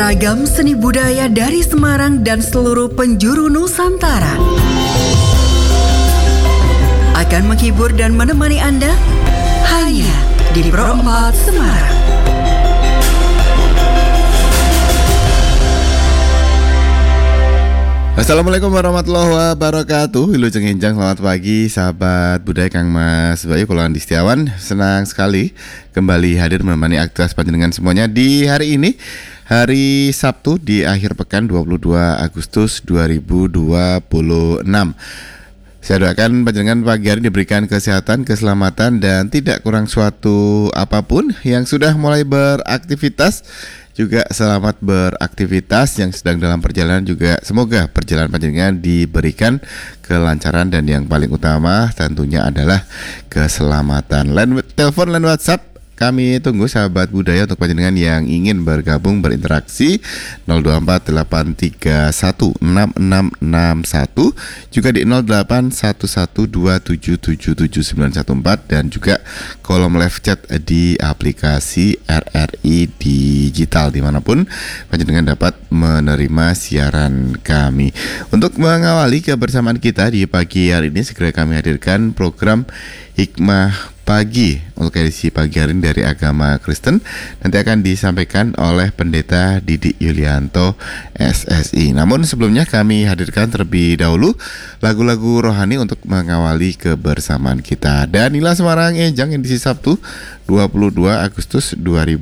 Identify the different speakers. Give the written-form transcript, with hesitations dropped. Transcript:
Speaker 1: Ragam seni budaya dari Semarang dan seluruh penjuru Nusantara akan menghibur dan menemani Anda hanya di Pro 4 Semarang.
Speaker 2: Assalamualaikum warahmatullahi wabarakatuh. Wilujeng Enjang, selamat pagi sahabat budaya Kang Mas Bayu Kuloan di Setiawan. Senang sekali kembali hadir menemani aktivitas panjenengan semuanya di hari ini, hari Sabtu di akhir pekan 22 Agustus 2026. Saya doakan panjenengan pagi hari diberikan kesehatan, keselamatan, dan tidak kurang suatu apapun. Yang sudah mulai beraktivitas juga selamat beraktivitas, yang sedang dalam perjalanan juga semoga perjalanan panjenengan diberikan kelancaran, dan yang paling utama tentunya adalah keselamatan. Telepon line WhatsApp kami tunggu sahabat budaya untuk panjenengan yang ingin bergabung berinteraksi 0248316661, juga di 081127777914, dan juga kolom live chat di aplikasi RRI Digital dimanapun panjenengan dapat menerima siaran kami. Untuk mengawali kebersamaan kita di pagi hari ini, segera kami hadirkan program Hikmah Pagi untuk edisi pagi hari ini dari agama Kristen. Nanti akan disampaikan oleh Pendeta Didik Yulianto SSI. Namun sebelumnya kami hadirkan terlebih dahulu lagu-lagu rohani untuk mengawali kebersamaan kita. Dan inilah Semarang Enjang edisi Sabtu 22 Agustus 2026.